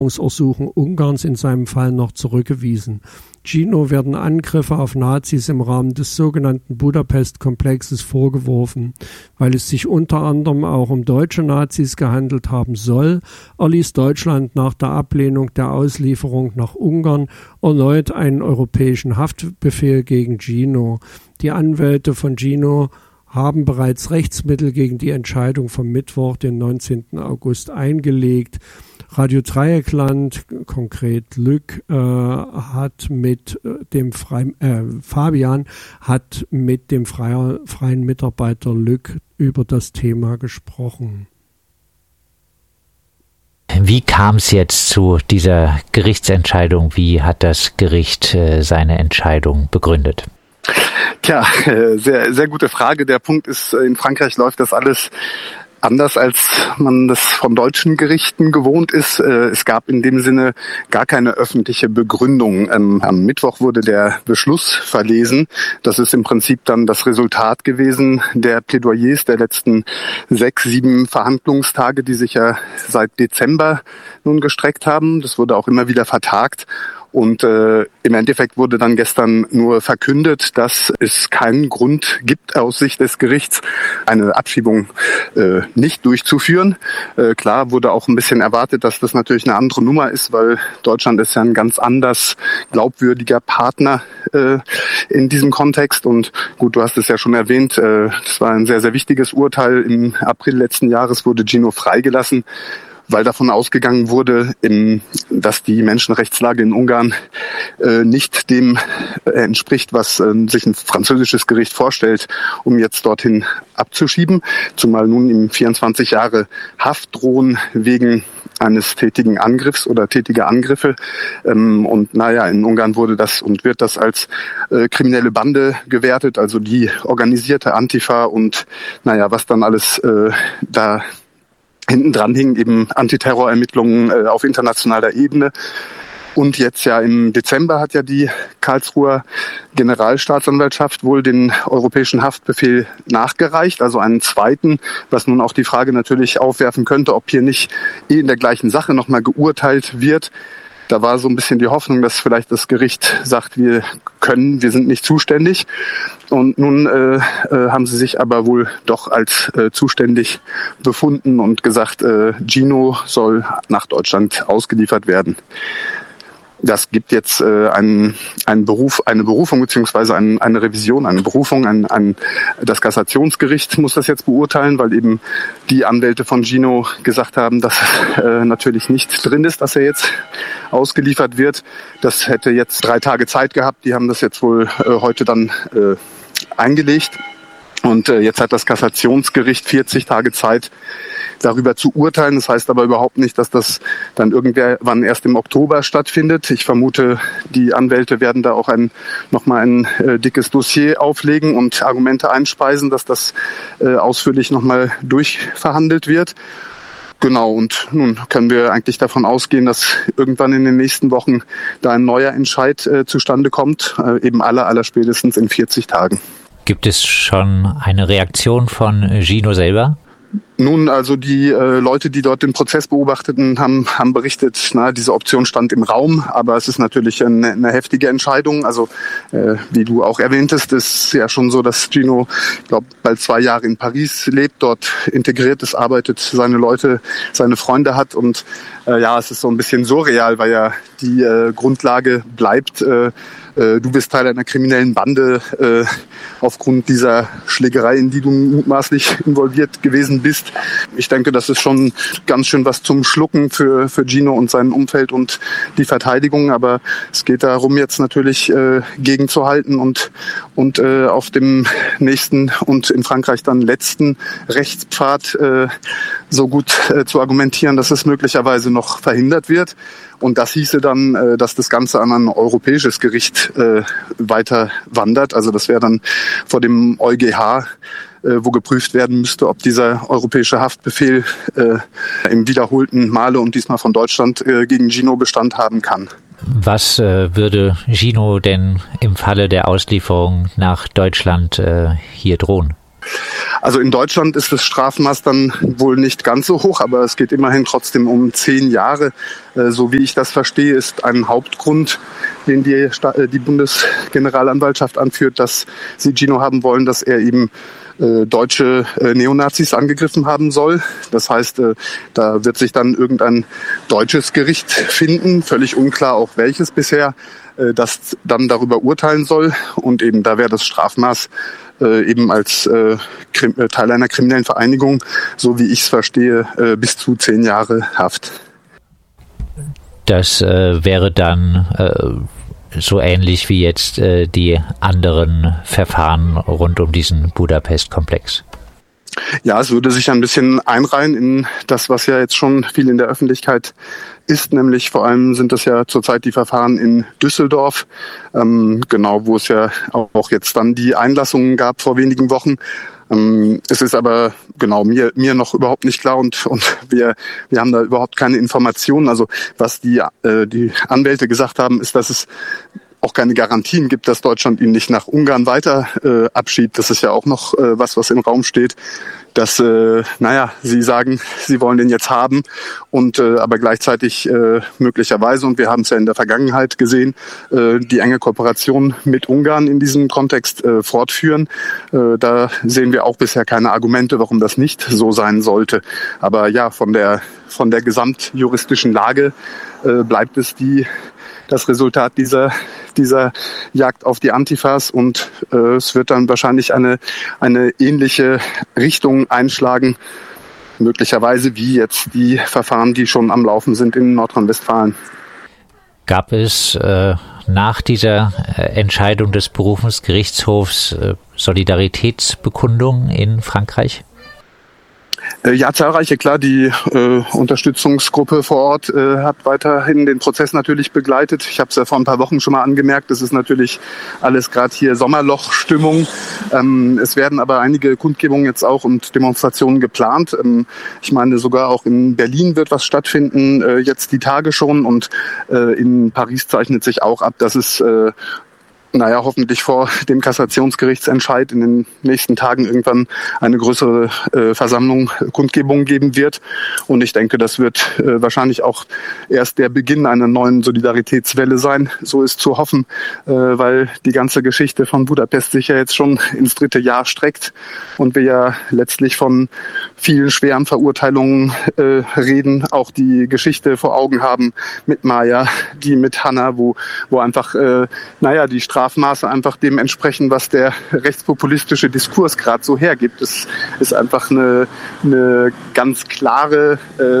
Ersuchen Ungarns in seinem Fall noch zurückgewiesen. Gino werden Angriffe auf Nazis im Rahmen des sogenannten Budapest-Komplexes vorgeworfen. Weil es sich unter anderem auch um deutsche Nazis gehandelt haben soll, erließ Deutschland nach der Ablehnung der Auslieferung nach Ungarn erneut einen europäischen Haftbefehl gegen Gino. Die Anwälte von Gino haben bereits Rechtsmittel gegen die Entscheidung vom Mittwoch, den 19. August, eingelegt. Radio Dreieckland, konkret Lück, Fabian hat mit dem freien Mitarbeiter Lück über das Thema gesprochen. Wie kam es jetzt zu dieser Gerichtsentscheidung? Wie hat das Gericht seine Entscheidung begründet? Tja, sehr, sehr gute Frage. Der Punkt ist, in Frankreich läuft das alles anders, als man das von deutschen Gerichten gewohnt ist. Es gab in dem Sinne gar keine öffentliche Begründung. Am Mittwoch wurde der Beschluss verlesen. Das ist im Prinzip dann das Resultat gewesen der Plädoyers der letzten 6, 7 Verhandlungstage, die sich ja seit Dezember nun gestreckt haben. Das wurde auch immer wieder vertagt. Und im Endeffekt wurde dann gestern nur verkündet, dass es keinen Grund gibt, aus Sicht des Gerichts eine Abschiebung nicht durchzuführen. Klar wurde auch ein bisschen erwartet, dass das natürlich eine andere Nummer ist, weil Deutschland ist ja ein ganz anders glaubwürdiger Partner in diesem Kontext. Und gut, du hast es ja schon erwähnt, das war ein sehr, sehr wichtiges Urteil. Im April letzten Jahres wurde Gino freigelassen, weil davon ausgegangen wurde, dass die Menschenrechtslage in Ungarn nicht dem entspricht, was sich ein französisches Gericht vorstellt, um jetzt dorthin abzuschieben. Zumal nun ihm 24 Jahre Haft drohen wegen eines tätigen Angriffs oder tätiger Angriffe. Und in Ungarn wurde das und wird das als kriminelle Bande gewertet, also die organisierte Antifa und was dann alles da hinten dran hing, eben Antiterrorermittlungen auf internationaler Ebene. Und jetzt ja im Dezember hat ja die Karlsruher Generalstaatsanwaltschaft wohl den europäischen Haftbefehl nachgereicht, also einen zweiten, was nun auch die Frage natürlich aufwerfen könnte, ob hier nicht in der gleichen Sache nochmal geurteilt wird. Da war so ein bisschen die Hoffnung, dass vielleicht das Gericht sagt, wir sind nicht zuständig. Und nun haben sie sich aber wohl doch als zuständig befunden und gesagt, Gino soll nach Deutschland ausgeliefert werden. Das gibt jetzt eine Berufung beziehungsweise eine Revision, eine Berufung. Das Kassationsgericht muss das jetzt beurteilen, weil eben die Anwälte von Gino gesagt haben, dass natürlich nicht drin ist, dass er jetzt ausgeliefert wird. Das hätte jetzt 3 Tage Zeit gehabt. Die haben das jetzt wohl heute dann eingelegt. Und jetzt hat das Kassationsgericht 40 Tage Zeit, darüber zu urteilen. Das heißt aber überhaupt nicht, dass das dann irgendwann erst im Oktober stattfindet. Ich vermute, die Anwälte werden da auch nochmal ein dickes Dossier auflegen und Argumente einspeisen, dass das ausführlich nochmal durchverhandelt wird. Genau, und nun können wir eigentlich davon ausgehen, dass irgendwann in den nächsten Wochen da ein neuer Entscheid zustande kommt, eben allerspätestens in 40 Tagen. Gibt es schon eine Reaktion von Gino selber? Nun, also die Leute, die dort den Prozess beobachteten, haben berichtet, diese Option stand im Raum, aber es ist natürlich eine heftige Entscheidung. Also wie du auch erwähntest, ist ja schon so, dass Gino, ich glaube, bald 2 Jahre in Paris lebt, dort integriert ist, arbeitet, seine Leute, seine Freunde hat und es ist so ein bisschen surreal, weil ja die Grundlage bleibt, du bist Teil einer kriminellen Bande aufgrund dieser Schlägerei, in die du mutmaßlich involviert gewesen bist. Ich denke, das ist schon ganz schön was zum Schlucken für Gino und sein Umfeld und die Verteidigung. Aber es geht darum, jetzt natürlich gegenzuhalten und auf dem nächsten und in Frankreich dann letzten Rechtspfad so gut zu argumentieren, dass es möglicherweise noch verhindert wird. Und das hieße dann, dass das Ganze an ein europäisches Gericht weiter wandert. Also das wäre dann vor dem EuGH, wo geprüft werden müsste, ob dieser europäische Haftbefehl im wiederholten Male und diesmal von Deutschland gegen Gino Bestand haben kann. Was würde Gino denn im Falle der Auslieferung nach Deutschland hier drohen? Also in Deutschland ist das Strafmaß dann wohl nicht ganz so hoch, aber es geht immerhin trotzdem um 10 Jahre. So wie ich das verstehe, ist ein Hauptgrund, den die Bundesgeneralanwaltschaft anführt, dass sie Gino haben wollen, dass er eben deutsche Neonazis angegriffen haben soll. Das heißt, da wird sich dann irgendein deutsches Gericht finden, völlig unklar auch welches bisher, das dann darüber urteilen soll. Und eben da wäre das Strafmaß eben als Teil einer kriminellen Vereinigung, so wie ich es verstehe, bis zu 10 Jahre Haft. Das wäre dann so ähnlich wie jetzt die anderen Verfahren rund um diesen Budapest-Komplex. Ja, es würde sich ein bisschen einreihen in das, was ja jetzt schon viel in der Öffentlichkeit ist, nämlich vor allem sind das ja zurzeit die Verfahren in Düsseldorf, genau, wo es ja auch jetzt dann die Einlassungen gab vor wenigen Wochen. Es ist aber genau mir noch überhaupt nicht klar und wir haben da überhaupt keine Informationen. Also was die Anwälte gesagt haben, ist, dass es auch keine Garantien gibt, dass Deutschland ihn nicht nach Ungarn weiter abschiebt. Das ist ja auch noch was im Raum steht. Dass, sie sagen, sie wollen den jetzt haben und aber gleichzeitig möglicherweise, und wir haben es ja in der Vergangenheit gesehen, die enge Kooperation mit Ungarn in diesem Kontext fortführen. Da sehen wir auch bisher keine Argumente, warum das nicht so sein sollte. Aber ja, von der gesamtjuristischen Lage bleibt es das Resultat dieser Jagd auf die Antifas und es wird dann wahrscheinlich eine ähnliche Richtung einschlagen, möglicherweise wie jetzt die Verfahren, die schon am Laufen sind in Nordrhein-Westfalen. Gab es nach dieser Entscheidung des Berufungsgerichtshofs Solidaritätsbekundungen in Frankreich? Ja, zahlreiche, klar. Die Unterstützungsgruppe vor Ort hat weiterhin den Prozess natürlich begleitet. Ich habe es ja vor ein paar Wochen schon mal angemerkt. Das ist natürlich alles gerade hier Sommerlochstimmung. Es werden aber einige Kundgebungen jetzt auch und Demonstrationen geplant. Ich meine, sogar auch in Berlin wird was stattfinden, jetzt die Tage schon. Und in Paris zeichnet sich auch ab, dass es hoffentlich vor dem Kassationsgerichtsentscheid in den nächsten Tagen irgendwann eine größere Kundgebung geben wird. Und ich denke, das wird wahrscheinlich auch erst der Beginn einer neuen Solidaritätswelle sein. So ist zu hoffen, weil die ganze Geschichte von Budapest sich ja jetzt schon ins 3. Jahr streckt und wir ja letztlich von vielen schweren Verurteilungen reden, auch die Geschichte vor Augen haben mit Maya, die mit Hanna, wo einfach die Strafmaße einfach dem entsprechen, was der rechtspopulistische Diskurs gerade so hergibt. Es ist einfach eine ganz klare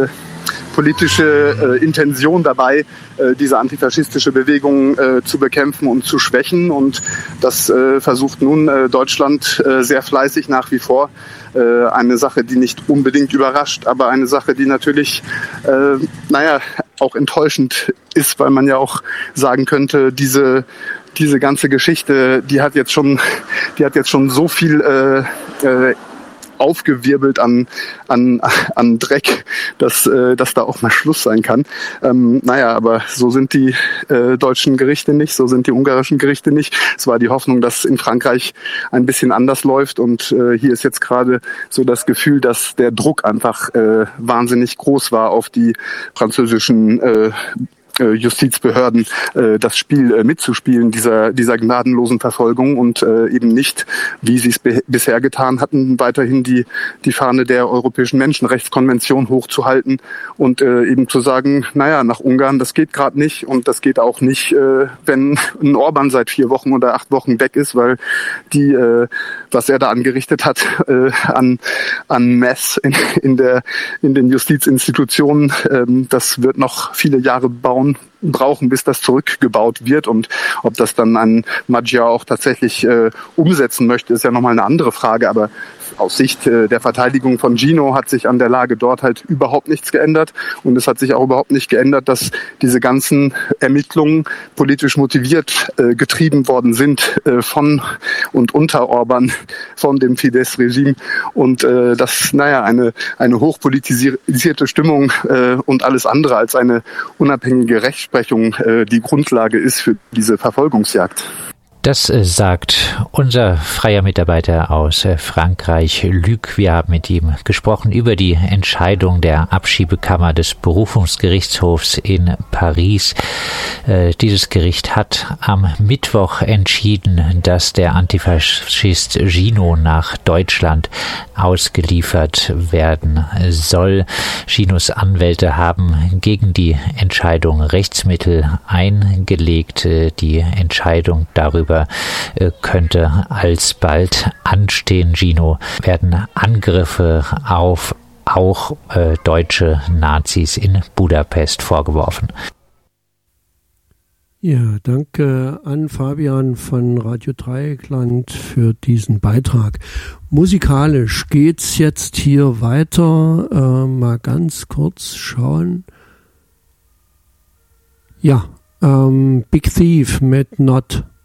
politische Intention dabei, diese antifaschistische Bewegung zu bekämpfen und zu schwächen. Und das versucht nun Deutschland sehr fleißig nach wie vor. Eine Sache, die nicht unbedingt überrascht, aber eine Sache, die natürlich auch enttäuschend ist, weil man ja auch sagen könnte, diese ganze Geschichte, die hat jetzt schon so viel aufgewirbelt an Dreck, dass da auch mal Schluss sein kann. Aber so sind die deutschen Gerichte nicht, so sind die ungarischen Gerichte nicht. Es war die Hoffnung, dass in Frankreich ein bisschen anders läuft und hier ist jetzt gerade so das Gefühl, dass der Druck einfach wahnsinnig groß war auf die französischen Justizbehörden das Spiel mitzuspielen, dieser gnadenlosen Verfolgung und eben nicht, wie sie es bisher getan hatten, weiterhin die Fahne der Europäischen Menschenrechtskonvention hochzuhalten und eben zu sagen, nach Ungarn, das geht gerade nicht und das geht auch nicht, wenn ein Orban seit 4 Wochen oder 8 Wochen weg ist, weil was er da angerichtet hat an Mess in den Justizinstitutionen, das wird noch viele Jahre brauchen, bis das zurückgebaut wird. Und ob das dann ein Magyar auch tatsächlich umsetzen möchte, ist ja nochmal eine andere Frage. Aber aus Sicht der Verteidigung von Gino hat sich an der Lage dort halt überhaupt nichts geändert. Und es hat sich auch überhaupt nicht geändert, dass diese ganzen Ermittlungen politisch motiviert getrieben worden sind von und unter Orban, von dem Fidesz-Regime. Und dass eine hochpolitisierte Stimmung und alles andere als eine unabhängige Rechtsprechung die Grundlage ist für diese Verfolgungsjagd. Das sagt unser freier Mitarbeiter aus Frankreich, Luc. Wir haben mit ihm gesprochen über die Entscheidung der Abschiebekammer des Berufungsgerichtshofs in Paris. Dieses Gericht hat am Mittwoch entschieden, dass der Antifaschist Gino nach Deutschland ausgeliefert werden soll. Ginos Anwälte haben gegen die Entscheidung Rechtsmittel eingelegt. Die Entscheidung darüber könnte alsbald anstehen. Gino werden Angriffe auf auch deutsche Nazis in Budapest vorgeworfen. Ja, danke an Fabian von Radio Dreieckland für diesen Beitrag. Musikalisch geht's jetzt hier weiter. Mal ganz kurz schauen. Ja, Big Thief mit Not.